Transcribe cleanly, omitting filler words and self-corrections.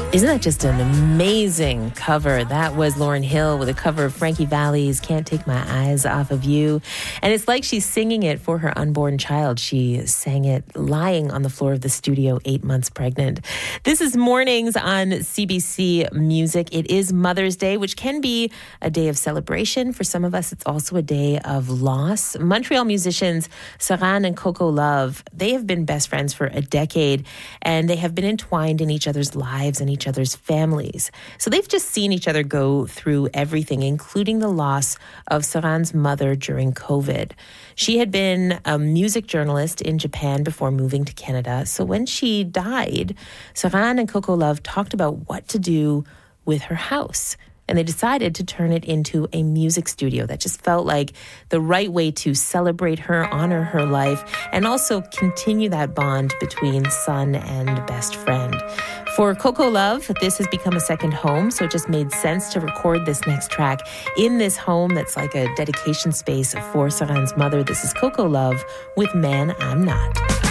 Isn't that just an amazing cover? That was Lauryn Hill with a cover of Frankie Valli's Can't Take My Eyes Off of You. And it's like she's singing it for her unborn child. She sang it lying on the floor of the studio, 8 months pregnant. This is Mornings on CBC Music. It is Mother's Day, which can be a day of celebration. For some of us, it's also a day of loss. Montreal musicians Saran and Coco Love, they have been best friends for a decade, and they have been entwined in each other's lives and each other's families. So they've just seen each other go through everything, including the loss of Saran's mother during COVID. She had been a music journalist in Japan before moving to Canada. So when she died, Saran and Coco Love talked about what to do with her house. And they decided to turn it into a music studio. That just felt like the right way to celebrate her, honor her life, and also continue that bond between son and best friend. For Coco Love, this has become a second home, so it just made sense to record this next track in this home that's like a dedication space for Saran's mother. This is Coco Love with Man I'm Not.